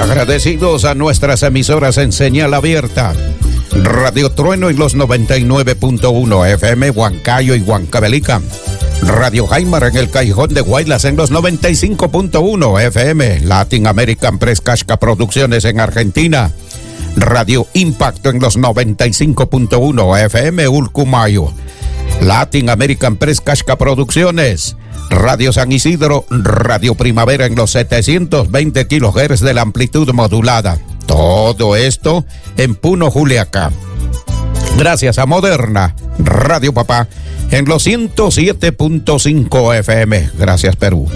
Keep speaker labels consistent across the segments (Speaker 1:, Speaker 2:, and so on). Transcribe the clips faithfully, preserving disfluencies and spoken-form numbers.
Speaker 1: Agradecidos a nuestras emisoras en señal abierta. Radio Trueno en los noventa y nueve punto uno F M, Huancayo y Huancavelica. Radio Jaimar en el Callejón de Guaylas en los noventa y cinco punto uno F M. Latin American Press Casca Producciones en Argentina. Radio Impacto en los noventa y cinco punto uno F M, Ulcumayo. Latin American Press Casca Producciones. Radio San Isidro, Radio Primavera en los setecientos veinte kilohertz de la amplitud modulada. Todo esto en Puno, Juliaca. Gracias a Moderna, Radio Papá, en los ciento siete punto cinco F M. Gracias, Perú.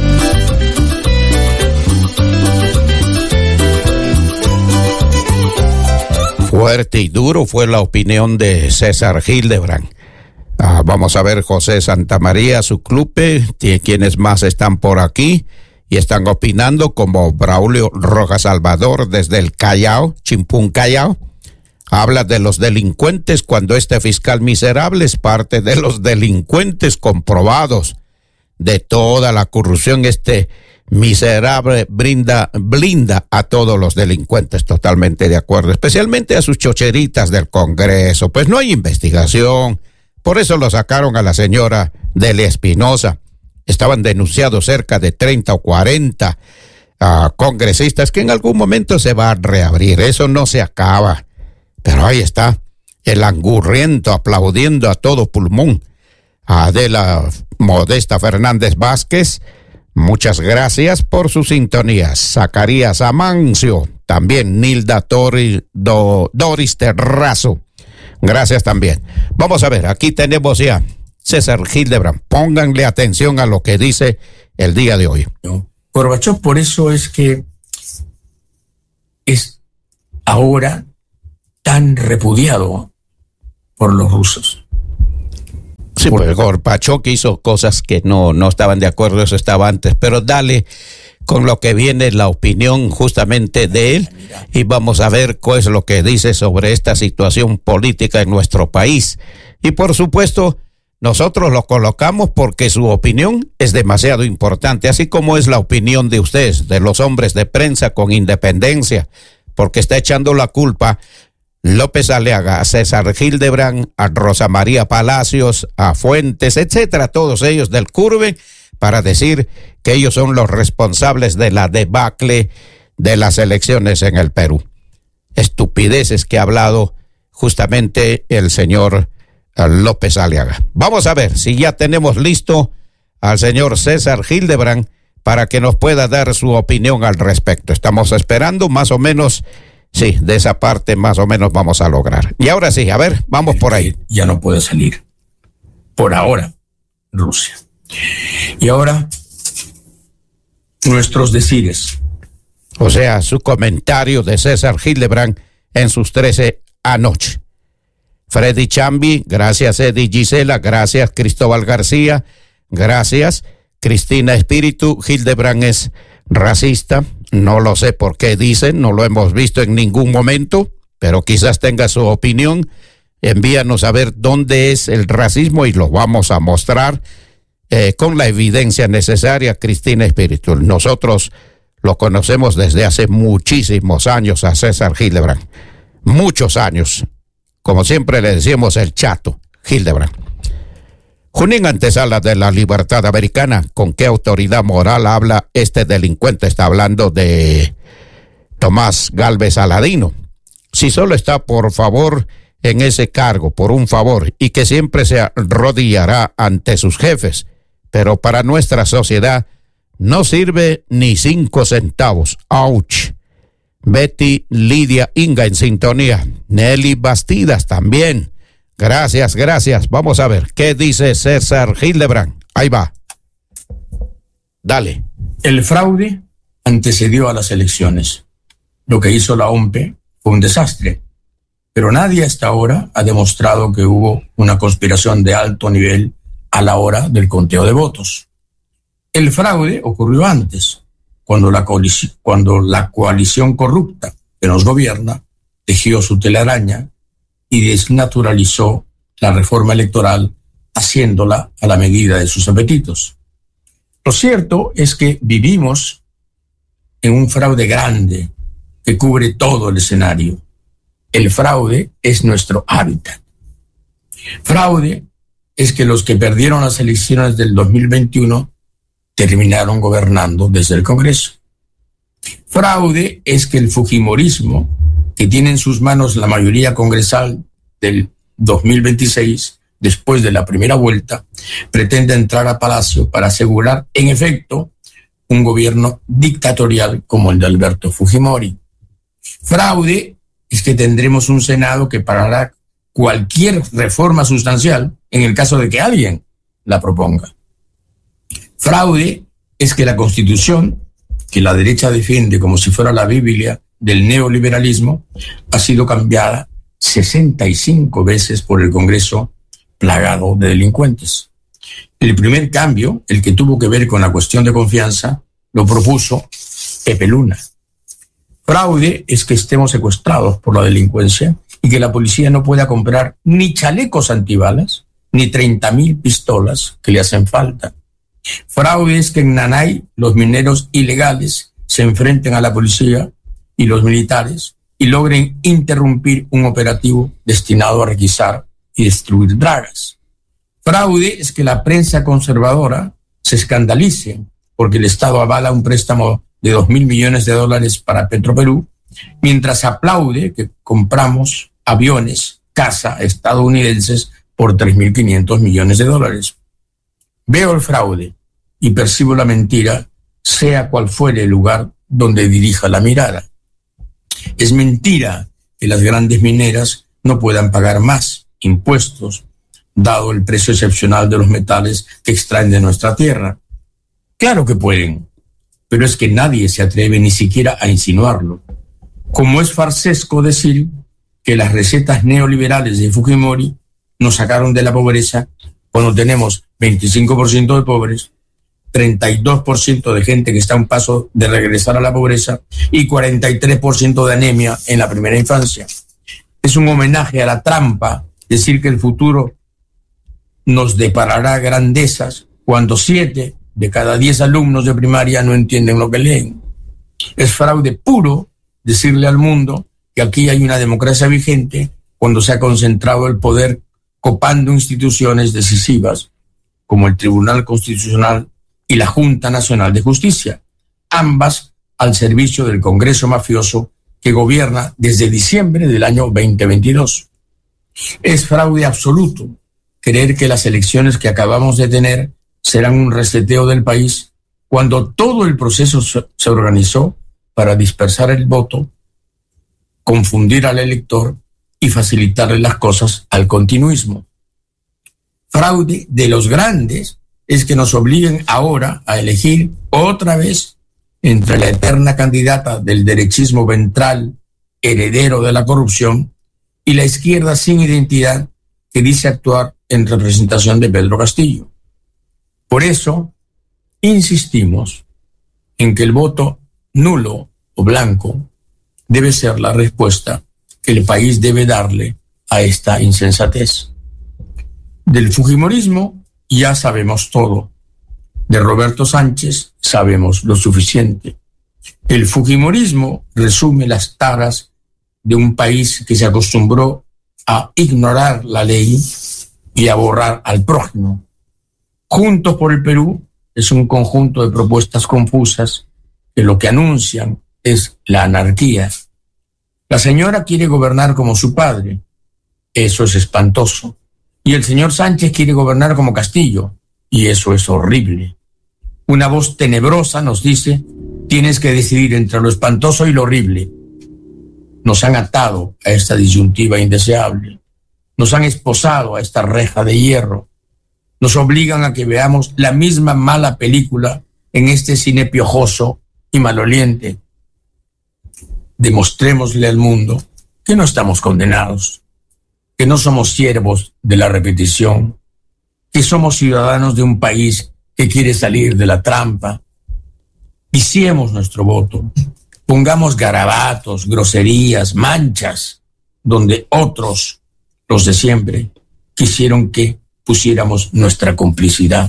Speaker 1: Fuerte y duro fue la opinión de César Hildebrand. Ah, vamos a ver José Santamaría, su club, quienes más están por aquí y están opinando, como Braulio Rojas Salvador desde el Callao, Chimpún Callao. Habla de los delincuentes cuando este fiscal miserable es parte de los delincuentes comprobados de toda la corrupción. Este miserable brinda, blinda a todos los delincuentes, totalmente de acuerdo, especialmente a sus chocheritas del Congreso. Pues no hay investigación. Por eso lo sacaron a la señora Delia Espinosa. Estaban denunciados cerca de treinta o cuarenta uh, congresistas que en algún momento se va a reabrir. Eso no se acaba. Pero ahí está el angurriento aplaudiendo a todo pulmón. A Adela Modesta Fernández Vázquez, muchas gracias por su sintonía. Zacarías Amancio, también Nilda Tori, Do, Doris Terrazo. Gracias también. Vamos a ver, aquí tenemos ya César Hildebrand. Pónganle atención a lo que dice el día de hoy.
Speaker 2: Gorbachov, por eso es que es ahora tan repudiado por los rusos.
Speaker 1: Sí, pues Gorbachov hizo cosas que no, no estaban de acuerdo, eso estaba antes, pero dale con lo que viene la opinión justamente de él y vamos a ver qué es lo que dice sobre esta situación política en nuestro país. Y por supuesto, nosotros lo colocamos porque su opinión es demasiado importante, así como es la opinión de ustedes, de los hombres de prensa con independencia, porque está echando la culpa López Aliaga, a César Hildebrand, a Rosa María Palacios, a Fuentes, etcétera, todos ellos del Curve, para decir que ellos son los responsables de la debacle de las elecciones en el Perú. Estupideces que ha hablado justamente el señor López Aliaga. Vamos a ver si ya tenemos listo al señor César Hildebrand para que nos pueda dar su opinión al respecto. Estamos esperando más o menos, sí, de esa parte más o menos vamos a lograr. Y ahora sí, a ver, vamos por ahí.
Speaker 2: Ya no puede salir. Por ahora, Rusia. Y ahora, nuestros decires.
Speaker 1: O sea, su comentario de César Hildebrand en sus trece anoche. Freddy Chambi, gracias Eddie Gisela, gracias Cristóbal García, gracias Cristina Espíritu. Hildebrand es racista, no lo sé por qué dicen, no lo hemos visto en ningún momento, pero quizás tenga su opinión. Envíanos a ver dónde es el racismo y lo vamos a mostrar eh, con la evidencia necesaria. Cristina Espíritu, nosotros lo conocemos desde hace muchísimos años a César Hildebrand, muchos años, como siempre le decíamos el chato Hildebrand. Junín Antesala de la Libertad Americana, ¿con qué autoridad moral habla este delincuente? Está hablando de Tomás Gálvez Aladino. Si solo está por favor en ese cargo, por un favor, y que siempre se arrodillará ante sus jefes, pero para nuestra sociedad no sirve ni cinco centavos. ¡Auch! Betty Lidia Inga en sintonía. Nelly Bastidas también. Gracias, gracias. Vamos a ver qué dice César Hildebrand. Ahí va. Dale.
Speaker 2: El fraude antecedió a las elecciones. Lo que hizo la O M P E fue un desastre. Pero nadie hasta ahora ha demostrado que hubo una conspiración de alto nivel a la hora del conteo de votos. El fraude ocurrió antes, cuando la coalición, cuando la coalición corrupta que nos gobierna tejió su telaraña y desnaturalizó la reforma electoral, haciéndola a la medida de sus apetitos. Lo cierto es que vivimos en un fraude grande que cubre todo el escenario. El fraude es nuestro hábitat. Fraude es que los que perdieron las elecciones del dos mil veintiuno terminaron gobernando desde el Congreso. Fraude es que el fujimorismo, que tiene en sus manos la mayoría congresal del dos mil veintiséis, después de la primera vuelta, pretende entrar a Palacio para asegurar, en efecto, un gobierno dictatorial como el de Alberto Fujimori. Fraude es que tendremos un Senado que parará cualquier reforma sustancial en el caso de que alguien la proponga. Fraude es que la Constitución, que la derecha defiende como si fuera la Biblia del neoliberalismo, ha sido cambiada sesenta y cinco veces por el Congreso plagado de delincuentes. El primer cambio, el que tuvo que ver con la cuestión de confianza, lo propuso Pepe Luna. Fraude es que estemos secuestrados por la delincuencia y que la policía no pueda comprar ni chalecos antibalas, ni treinta mil pistolas que le hacen falta. Fraude es que en Nanay los mineros ilegales se enfrenten a la policía y los militares y logren interrumpir un operativo destinado a requisar y destruir dragas. Fraude es que la prensa conservadora se escandalice porque el Estado avala un préstamo de dos mil millones de dólares para Petroperú, mientras aplaude que compramos aviones caza estadounidenses por tres mil quinientos millones de dólares. Veo el fraude y percibo la mentira, sea cual fuere el lugar donde dirija la mirada. Es mentira que las grandes mineras no puedan pagar más impuestos, dado el precio excepcional de los metales que extraen de nuestra tierra. Claro que pueden, pero es que nadie se atreve ni siquiera a insinuarlo. Como es farsesco decir que las recetas neoliberales de Fujimori nos sacaron de la pobreza cuando tenemos veinticinco por ciento de pobres, treinta y dos por ciento de gente que está a un paso de regresar a la pobreza y cuarenta y tres por ciento de anemia en la primera infancia. Es un homenaje a la trampa decir que el futuro nos deparará grandezas cuando siete de cada diez alumnos de primaria no entienden lo que leen. Es fraude puro decirle al mundo que aquí hay una democracia vigente cuando se ha concentrado el poder copando instituciones decisivas como el Tribunal Constitucional y la Junta Nacional de Justicia, ambas al servicio del Congreso mafioso que gobierna desde diciembre del año veinte veintidós. Es fraude absoluto creer que las elecciones que acabamos de tener serán un reseteo del país cuando todo el proceso se organizó para dispersar el voto, confundir al elector y facilitarle las cosas al continuismo. Fraude de los grandes es que nos obliguen ahora a elegir otra vez entre la eterna candidata del derechismo ventral, heredero de la corrupción, y la izquierda sin identidad que dice actuar en representación de Pedro Castillo. Por eso, insistimos en que el voto nulo o blanco debe ser la respuesta que el país debe darle a esta insensatez. Del fujimorismo ya sabemos todo. De Roberto Sánchez sabemos lo suficiente. El fujimorismo resume las taras de un país que se acostumbró a ignorar la ley y a borrar al prójimo. Juntos por el Perú es un conjunto de propuestas confusas que lo que anuncian es la anarquía. La señora quiere gobernar como su padre. Eso es espantoso. Y el señor Sánchez quiere gobernar como Castillo. Y eso es horrible. Una voz tenebrosa nos dice, tienes que decidir entre lo espantoso y lo horrible. Nos han atado a esta disyuntiva indeseable. Nos han esposado a esta reja de hierro. Nos obligan a que veamos la misma mala película en este cine piojoso y maloliente. Demostrémosle al mundo que no estamos condenados, que no somos siervos de la repetición, que somos ciudadanos de un país que quiere salir de la trampa. Viciemos nuestro voto, pongamos garabatos, groserías, manchas, donde otros, los de siempre, quisieron que pusiéramos nuestra complicidad.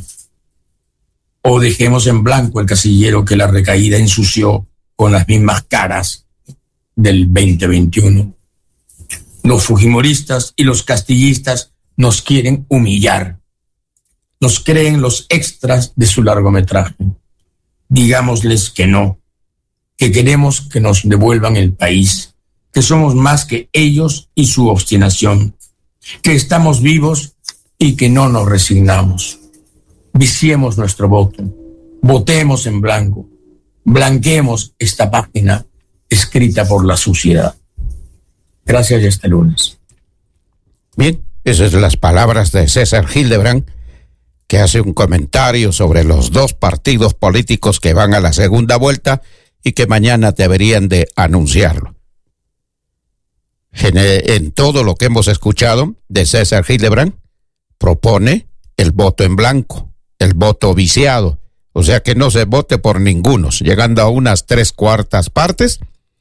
Speaker 2: O dejemos en blanco el casillero que la recaída ensució con las mismas caras del veinte veintiuno. Los fujimoristas y los castillistas nos quieren humillar. Nos creen los extras de su largometraje. Digámosles que no, que queremos que nos devuelvan el país, que somos más que ellos y su obstinación, que estamos vivos y que no nos resignamos. Viciemos nuestro voto, votemos en blanco, blanqueemos esta página escrita por la suciedad. Gracias y hasta el lunes.
Speaker 1: Bien, esas son las palabras de César Hildebrand, que hace un comentario sobre los dos partidos políticos que van a la segunda vuelta y que mañana deberían de anunciarlo. En, en todo lo que hemos escuchado de César Hildebrand, propone el voto en blanco, el voto viciado, o sea que no se vote por ninguno, llegando a unas tres cuartas partes,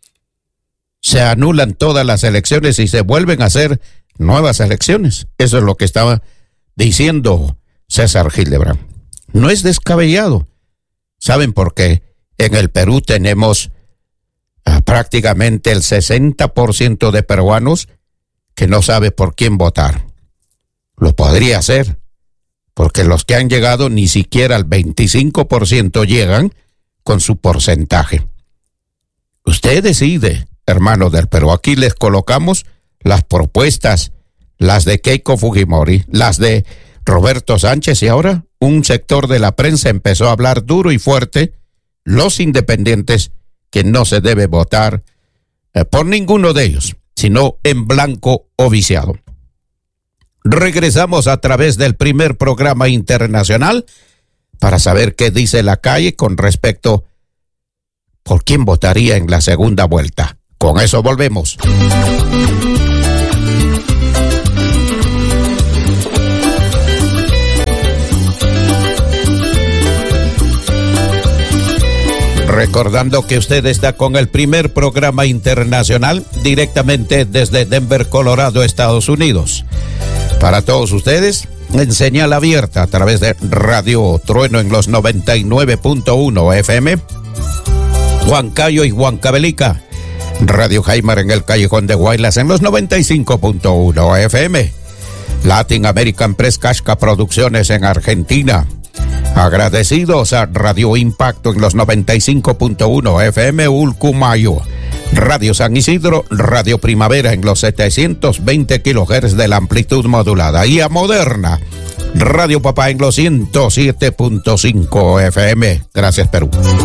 Speaker 1: se anulan todas las elecciones y se vuelven a hacer nuevas elecciones. Eso es lo que estaba diciendo César Hildebrand. No es descabellado. ¿Saben por qué? En el Perú tenemos uh, prácticamente el sesenta por ciento de peruanos que no sabe por quién votar. Lo podría hacer, porque los que han llegado ni siquiera al veinticinco por ciento llegan con su porcentaje. Usted decide, hermano del Perú. Aquí les colocamos las propuestas, las de Keiko Fujimori, las de Roberto Sánchez, y ahora un sector de la prensa empezó a hablar duro y fuerte, los independientes, que no se debe votar eh, por ninguno de ellos, sino en blanco o viciado. Regresamos a través del primer programa internacional para saber qué dice la calle con respecto por quién votaría en la segunda vuelta. Con eso volvemos. Recordando que usted está con el primer programa internacional directamente desde Denver, Colorado, Estados Unidos. Para todos ustedes, en señal abierta a través de Radio Trueno en los noventa y nueve punto uno F M, Huancayo y Huancavelica, Radio Jaimar en el Callejón de Guaylas en los noventa y cinco punto uno F M, Latin American Press Casca Producciones en Argentina. Agradecidos a Radio Impacto en los noventa y cinco punto uno F M Ulcumayo, Radio San Isidro, Radio Primavera en los setecientos veinte kilohertz de la amplitud modulada, y a Moderna, Radio Papá en los ciento siete punto cinco F M. Gracias, Perú.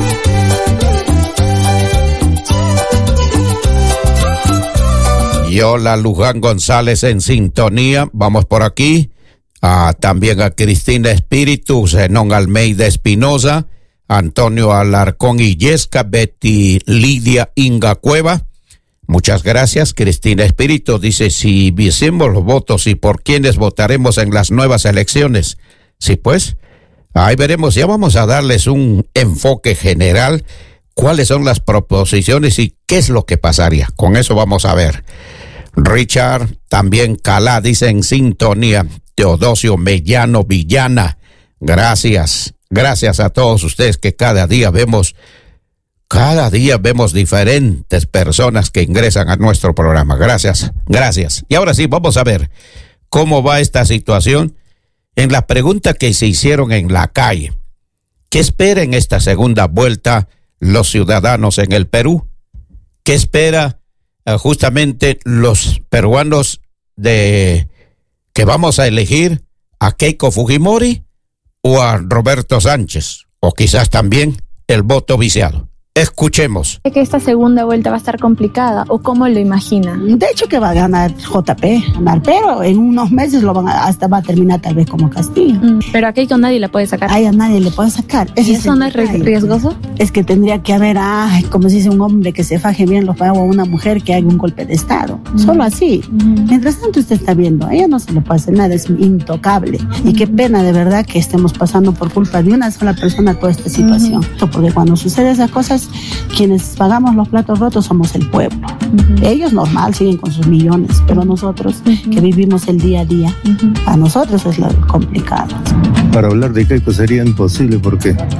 Speaker 1: Y hola, Luján González en sintonía. Vamos por aquí. Ah, también a Cristina Espíritu, Zenón Almeida Espinosa, Antonio Alarcón Illesca, Betty Lidia Inga Cueva. Muchas gracias. Cristina Espíritu dice, si viésemos los votos y por quiénes votaremos en las nuevas elecciones. Sí, pues, ahí veremos. Ya vamos a darles un enfoque general, cuáles son las proposiciones y qué es lo que pasaría. Con eso vamos a ver. Richard, también Calá, dice en sintonía. Teodosio Mellano Villana, gracias, gracias a todos ustedes que cada día vemos, cada día vemos diferentes personas que ingresan a nuestro programa. Gracias, gracias. Y ahora sí, vamos a ver cómo va esta situación en la pregunta que se hicieron en la calle. ¿Qué espera en esta segunda vuelta los ciudadanos en el Perú? ¿Qué espera uh, justamente los peruanos de que vamos a elegir a Keiko Fujimori o a Roberto Sánchez, o quizás también el voto viciado? Escuchemos.
Speaker 3: ¿Que esta segunda vuelta va a estar complicada o cómo lo imagina?
Speaker 4: De hecho que va a ganar J P, ganar, pero en unos meses lo van a, hasta va a terminar tal vez como Castillo.
Speaker 3: Mm, pero a Keiko nadie le puede sacar.
Speaker 4: Ay, a nadie le puede sacar.
Speaker 3: ¿Y eso no es riesgoso?
Speaker 4: Es que tendría que haber, ay, como se dice, un hombre que se faje bien los pagos, o una mujer que haga un golpe de estado. Mm. Solo así. Mm. Mientras tanto usted está viendo, a ella no se le puede hacer nada, es intocable. Mm. Y qué pena de verdad que estemos pasando por culpa de una sola persona toda esta situación. Mm. Porque cuando sucede esas cosas, quienes pagamos los platos rotos somos el pueblo. Uh-huh. Ellos normal siguen con sus millones, pero nosotros uh-huh. que vivimos el día a día, uh-huh. a nosotros es lo complicado.
Speaker 5: Para hablar de Keiko sería imposible porque...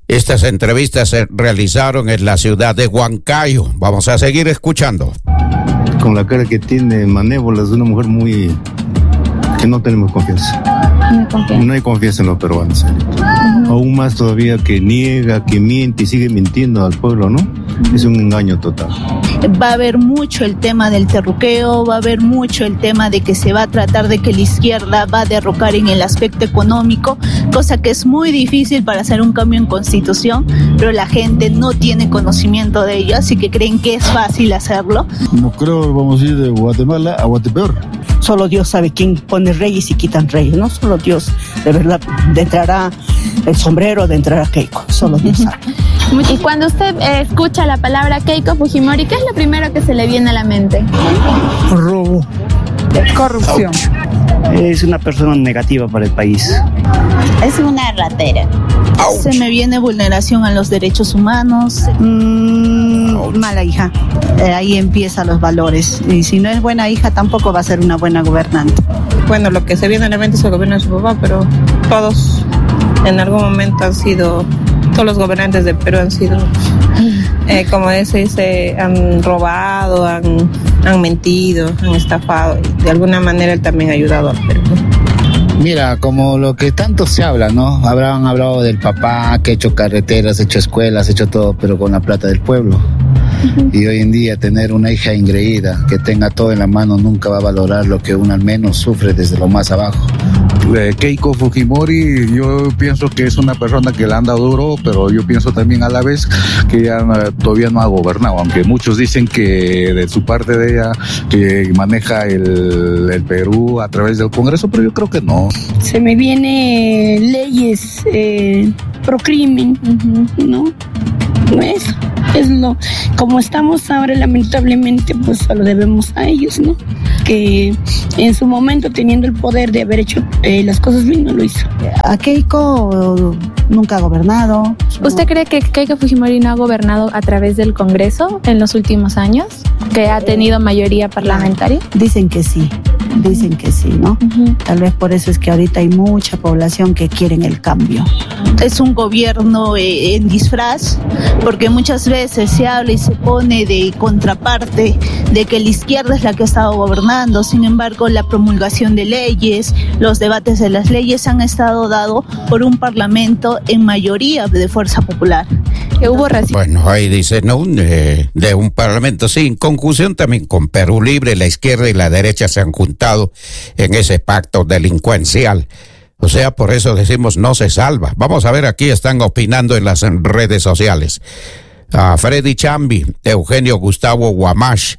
Speaker 1: Estas entrevistas se realizaron en la ciudad de Huancayo. Vamos a seguir escuchando.
Speaker 5: Con la cara que tiene, manévola, es una mujer muy... que no tenemos confianza.
Speaker 3: No hay confianza.
Speaker 5: No hay confianza en los peruanos. Uh-huh. Aún más todavía que niega, que miente y sigue mintiendo al pueblo, ¿no? Uh-huh. Es un engaño total.
Speaker 6: Va a haber mucho el tema del terruqueo, va a haber mucho el tema de que se va a tratar de que la izquierda va a derrocar en el aspecto económico, cosa que es muy difícil para hacer un cambio en constitución, pero la gente no tiene conocimiento de ello, así que creen que es fácil hacerlo.
Speaker 7: No creo que vamos a ir de Guatemala a Guatepeor.
Speaker 4: Solo Dios sabe quién pone reyes y quitan reyes, no solo Dios, de verdad, de entrará el sombrero, de entrará Keiko, solo Dios sabe.
Speaker 3: Y cuando usted eh, escucha la palabra Keiko Fujimori, ¿qué es lo primero que se le viene a la mente?
Speaker 7: Robo.
Speaker 4: Corrupción.
Speaker 8: Es una persona negativa para el país.
Speaker 9: Es una ratera.
Speaker 6: Ouch. Se me viene vulneración a los derechos humanos.
Speaker 4: Mm, mala hija. Eh, ahí empiezan los valores. Y si no es buena hija, tampoco va a ser una buena gobernante.
Speaker 10: Bueno, lo que se viene a la mente es el gobierno de su papá, pero todos en algún momento han sido, todos los gobernantes de Perú han sido, eh, como se dice, han robado, han, han mentido, han estafado. Y de alguna manera él también ha ayudado al Perú.
Speaker 11: Mira, como lo que tanto se habla, ¿no? Habrán hablado del papá que ha hecho carreteras, ha hecho escuelas, ha hecho todo, pero con la plata del pueblo. Uh-huh. Y hoy en día tener una hija engreída que tenga todo en la mano nunca va a valorar lo que uno al menos sufre desde lo más abajo.
Speaker 7: Eh, Keiko Fujimori, yo pienso que es una persona que le anda duro, pero yo pienso también a la vez que ella todavía no ha gobernado, aunque muchos dicen que de su parte de ella que maneja el, el Perú a través del Congreso, pero yo creo que no.
Speaker 12: Se me viene leyes eh, pro crimen, uh-huh, ¿no? No es, es lo, como estamos ahora lamentablemente, pues solo debemos a ellos, ¿no? Que en su momento teniendo el poder de haber hecho eh, las cosas bien, no lo hizo.
Speaker 4: A Keiko nunca ha gobernado.
Speaker 3: ¿Usted cree que Keiko Fujimori no ha gobernado a través del Congreso en los últimos años? ¿Que ha tenido mayoría parlamentaria?
Speaker 4: Dicen que sí. Dicen que sí, ¿no? Uh-huh. Tal vez por eso es que ahorita hay mucha población que quieren el cambio.
Speaker 6: Es un gobierno eh, en disfraz, porque muchas veces se habla y se pone de contraparte de que la izquierda es la que ha estado gobernando. Sin embargo, la promulgación de leyes, los debates de las leyes han estado dados por un parlamento en mayoría de fuerza popular.
Speaker 3: Que hubo
Speaker 1: racismo. Bueno, ahí dice, ¿no? De, de un parlamento, sí, en conjunción también con Perú Libre, la izquierda y la derecha se han juntado en ese pacto delincuencial. O sea, por eso decimos no se salva. Vamos a ver, aquí están opinando en las redes sociales. A Freddy Chambi, Eugenio Gustavo Guamash,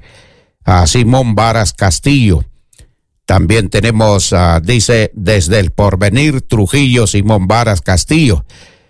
Speaker 1: a Simón Varas Castillo. También tenemos, uh, dice, desde el Porvenir, Trujillo, Simón Varas Castillo.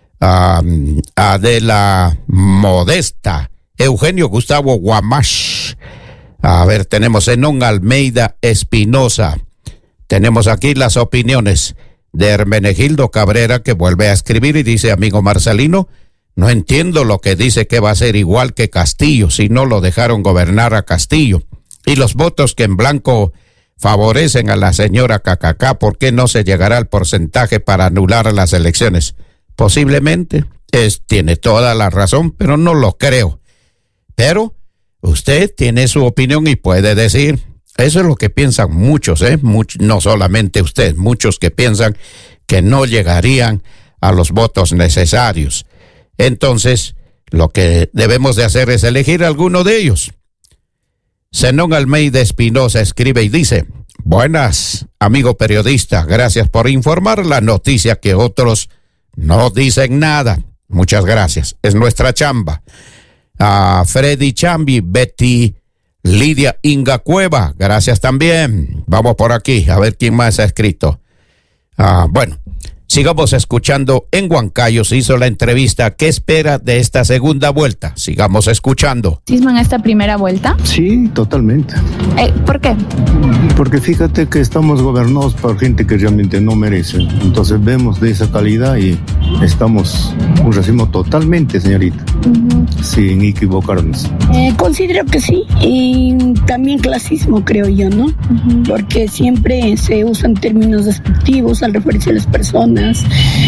Speaker 1: Uh, Adela Modesta, Eugenio Gustavo Guamash. A ver, tenemos Zenón Almeida Espinosa. Tenemos aquí las opiniones de Hermenegildo Cabrera, que vuelve a escribir y dice: amigo Marcelino, no entiendo lo que dice que va a ser igual que Castillo, si no lo dejaron gobernar a Castillo. Y los votos que en blanco favorecen a la señora Cacacá, ¿por qué no se llegará al porcentaje para anular las elecciones? Posiblemente, es, tiene toda la razón, pero no lo creo. Pero usted tiene su opinión y puede decir, eso es lo que piensan muchos, ¿eh? Much, no solamente usted, muchos que piensan que no llegarían a los votos necesarios. Entonces, lo que debemos de hacer es elegir alguno de ellos. Zenón Almeida Espinosa escribe y dice: buenas, amigo periodista, gracias por informar la noticia que otros no dicen nada. Muchas gracias, es nuestra chamba. A Freddy Chambi, Betty Lidia Inga Cueva, gracias también. Vamos por aquí, a ver quién más ha escrito. Ah, bueno, sigamos escuchando. En Huancayo se hizo la entrevista. ¿Qué espera de esta segunda vuelta? Sigamos escuchando.
Speaker 3: ¿En esta primera vuelta?
Speaker 5: Sí, totalmente.
Speaker 3: Eh, ¿Por qué?
Speaker 5: Porque fíjate que estamos gobernados por gente que realmente no merece. Entonces vemos de esa calidad y estamos un racimo totalmente, señorita, uh-huh, sin equivocarnos.
Speaker 12: Eh, considero que sí, y también clasismo, creo yo, ¿no? Uh-huh. Porque siempre se usan términos despectivos al referirse a las personas. personas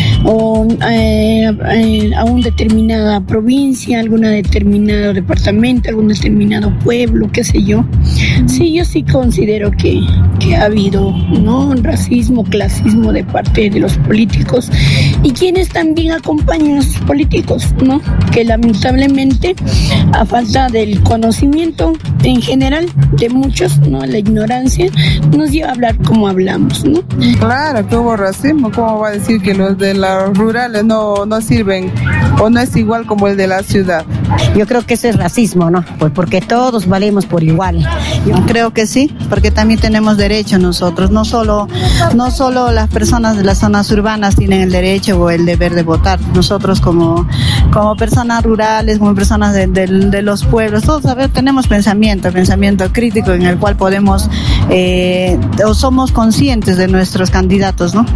Speaker 12: o eh, eh, a una determinada provincia, alguna determinado departamento, algún determinado pueblo, qué sé yo. Sí, yo sí considero que, que ha habido, ¿no?, racismo, clasismo de parte de los políticos y quienes también acompañan a sus políticos, ¿no? Que lamentablemente, a falta del conocimiento en general de muchos, ¿no?, la ignorancia nos lleva a hablar como hablamos, ¿no?
Speaker 13: Claro que hubo racismo. ¿Cómo va a decir que los de las rurales no, no sirven o no es igual como el de la ciudad?
Speaker 14: Yo creo que ese es racismo, ¿no? Pues porque todos valemos por igual.
Speaker 6: Yo creo que sí, porque también tenemos derecho nosotros, no solo, no solo las personas de las zonas urbanas tienen el derecho o el deber de votar, nosotros como, como personas rurales, como personas de, de, de los pueblos, todos a ver, tenemos pensamiento, pensamiento crítico en el cual podemos, eh, o somos conscientes de nuestros candidatos, ¿no?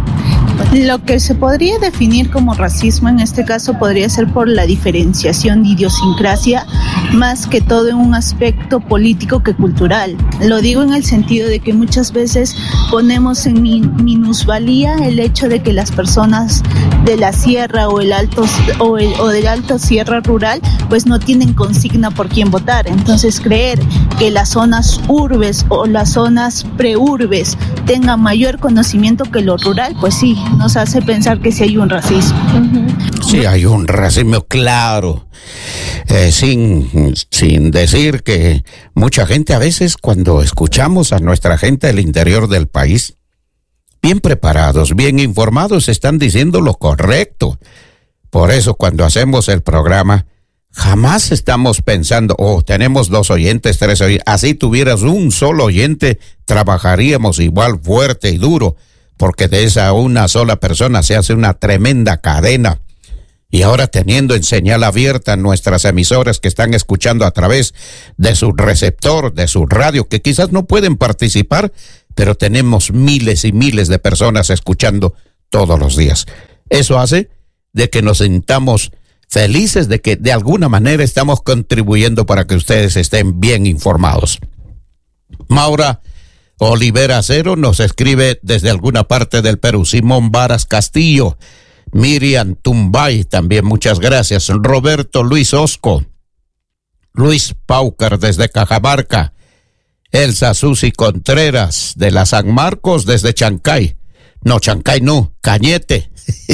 Speaker 15: Lo que se podría definir como racismo en este caso podría ser por la diferenciación de idiosincrasia, más que todo en un aspecto político que cultural. Lo digo en el sentido de que muchas veces ponemos en minusvalía el hecho de que las personas de la sierra o el alto o, el, o del alto sierra rural pues no tienen consigna por quién votar. Entonces creer que las zonas urbes o las zonas preurbes tengan mayor conocimiento que lo rural, pues sí, nos hace pensar que sí hay un racismo.
Speaker 1: Sí, hay un racismo claro, eh, sin, sin decir que mucha gente a veces cuando escuchamos a nuestra gente del interior del país, bien preparados, bien informados, están diciendo lo correcto. Por eso cuando hacemos el programa, jamás estamos pensando, oh, tenemos dos oyentes, tres oyentes. Así tuvieras un solo oyente, trabajaríamos igual fuerte y duro, porque de esa una sola persona se hace una tremenda cadena. Y ahora teniendo en señal abierta nuestras emisoras que están escuchando a través de su receptor, de su radio, que quizás no pueden participar, pero tenemos miles y miles de personas escuchando todos los días. Eso hace de que nos sintamos felices de que de alguna manera estamos contribuyendo para que ustedes estén bien informados. Maura Olivera Cero nos escribe desde alguna parte del Perú. Simón Varas Castillo, Miriam Tumbay, también muchas gracias. Roberto Luis Osco, Luis Paucar desde Cajamarca, Elsa Susi Contreras de la San Marcos desde Chancay, no Chancay no, Cañete,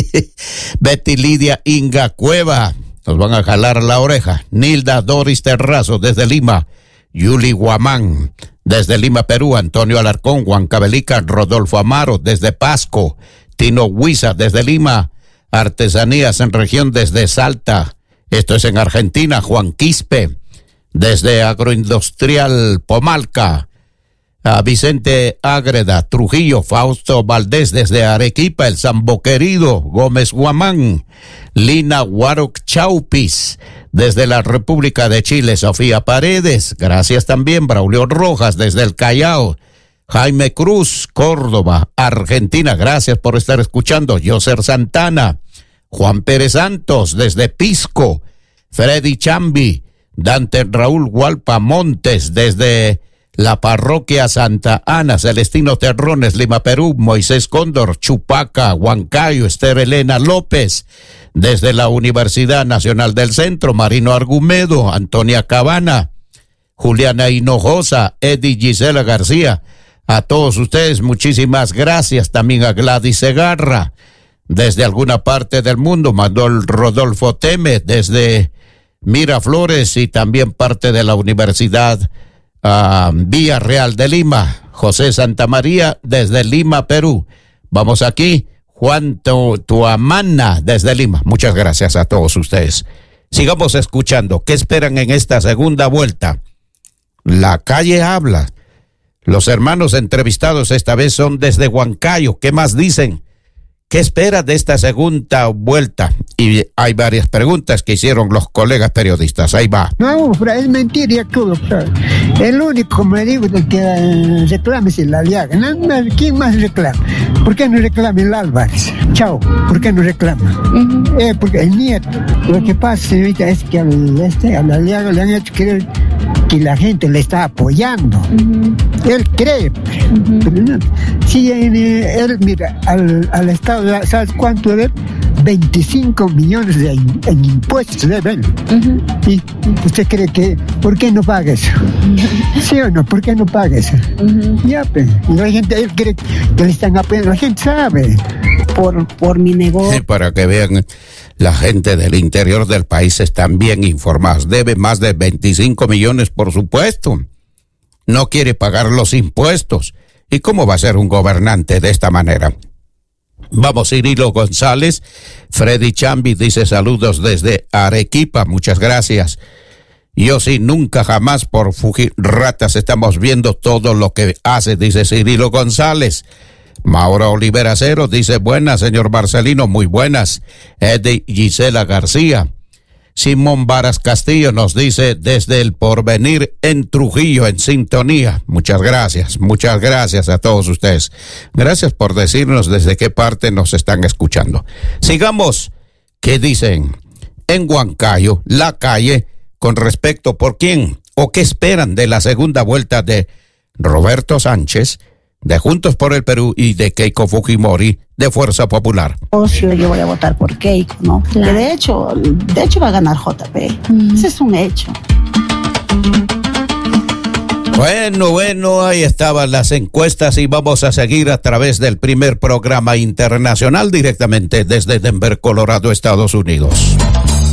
Speaker 1: Betty Lidia Inga Cueva, nos van a jalar la oreja. Nilda Doris Terrazo desde Lima, Yuli Guamán desde Lima, Perú, Antonio Alarcón, Huancavelica, Rodolfo Amaro desde Pasco, Tino Huiza desde Lima, Artesanías en Región desde Salta, esto es en Argentina, Juan Quispe desde Agroindustrial Pomalca, a Vicente Ágreda, Trujillo, Fausto Valdés desde Arequipa, El Sambo Querido, Gómez Guamán, Lina Huaroc Chaupis desde la República de Chile, Sofía Paredes, gracias también, Braulio Rojas desde el Callao, Jaime Cruz, Córdoba, Argentina, gracias por estar escuchando, Yoser Santana, Juan Pérez Santos desde Pisco, Freddy Chambi, Dante Raúl Hualpa Montes desde la Parroquia Santa Ana, Celestino Terrones, Lima, Perú, Moisés Cóndor, Chupaca, Huancayo, Esther Elena López, desde la Universidad Nacional del Centro, Marino Argumedo, Antonia Cabana, Juliana Hinojosa, Eddie Gisela García, a todos ustedes muchísimas gracias, también a Gladys Segarra, desde alguna parte del mundo, Manuel Rodolfo Teme, desde Miraflores y también parte de la Universidad Uh, Vía Real de Lima, José Santamaría desde Lima, Perú. Vamos aquí, Juan Tuamana desde Lima. Muchas gracias a todos ustedes. Sigamos escuchando. ¿Qué esperan en esta segunda vuelta? La calle habla. Los hermanos entrevistados esta vez son desde Huancayo. ¿Qué más dicen? ¿Qué espera de esta segunda vuelta? Y hay varias preguntas que hicieron los colegas periodistas. Ahí va.
Speaker 16: No, es mentira todo. El único, como le digo, el que uh, reclama es el Aliaga. No, no, ¿quién más reclama? ¿Por qué no reclama el Álvarez? Chao, ¿por qué no reclama? Uh-huh. eh, porque el nieto. Lo que pasa, señorita, es que al, este, al Aliaga le han hecho querer que la gente le está apoyando. Uh-huh. Él cree. Uh-huh. Pero no, si en, él, mira, al, al Estado, ¿sabes cuánto debe? veinticinco millones de, en impuestos deben. Uh-huh. ¿Y usted cree que, por qué no paga eso? ¿Sí o no? ¿Por qué no paga eso? Uh-huh. Ya, pues, y la gente, él cree que le están apoyando, la gente sabe.
Speaker 4: Por, por mi negocio.
Speaker 1: Sí, para que vean, la gente del interior del país están bien informados. Debe más de veinticinco millones, por supuesto. No quiere pagar los impuestos. ¿Y cómo va a ser un gobernante de esta manera? Vamos, Cirilo González. Freddy Chambi dice saludos desde Arequipa. Muchas gracias. Yo sí, nunca jamás por Fujirratas estamos viendo todo lo que hace, dice Cirilo González. Mauro Olivera Cero dice buenas, señor Marcelino, muy buenas. Eddie Gisela García. Simón Varas Castillo nos dice desde el Porvenir en Trujillo, en sintonía. Muchas gracias, muchas gracias a todos ustedes. Gracias por decirnos desde qué parte nos están escuchando. Sigamos, ¿qué dicen en Huancayo, la calle, con respecto por quién o qué esperan de la segunda vuelta de Roberto Sánchez, de Juntos por el Perú y de Keiko Fujimori de Fuerza Popular?
Speaker 4: Yo voy a votar por Keiko, ¿no? Claro. Que de hecho, de hecho va a ganar J P. Mm. Ese es un hecho.
Speaker 1: Bueno, bueno, ahí estaban las encuestas y vamos a seguir a través del primer programa internacional directamente desde Denver, Colorado, Estados Unidos.